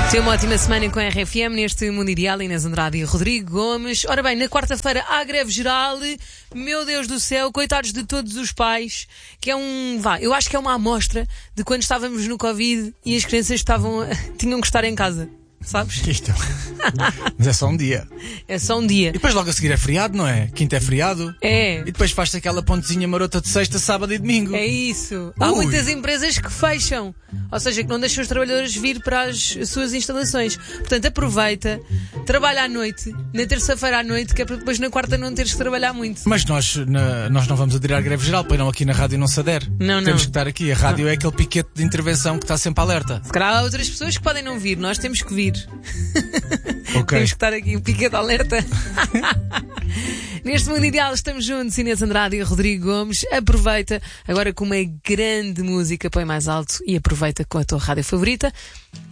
Tenha uma ótima semana com a RFM neste Mundo Ideal. Inês Andrade e Rodrigo Gomes. Ora bem, na quarta-feira há greve geral. Meu Deus do céu, coitados de todos os pais. Que é eu acho que é uma amostra de quando estávamos no Covid e as crianças tinham que estar em casa. Sabes? Isto. Mas é só um dia. É só um dia. E depois logo a seguir é feriado, não é? Quinta é feriado. É. E depois faz-se aquela pontezinha marota de sexta, sábado e domingo. É isso. Há muitas empresas que fecham. Ou seja, que não deixam os trabalhadores vir para as suas instalações. Portanto, aproveita, trabalha à noite, na terça-feira à noite, que é para depois na quarta não teres que trabalhar muito. Mas nós não vamos aderir à greve geral, pois não, aqui na rádio não se adere. Não. Temos que estar aqui. A rádio é aquele piquete de intervenção que está sempre alerta. Se calhar há outras pessoas que podem não vir, nós temos que vir. Ok. Temos que estar aqui, o piquete alerta. Neste Mundo Ideal estamos juntos, Inês Andrade e Rodrigo Gomes. Aproveita agora com uma grande música, põe mais alto e aproveita com a tua rádio favorita.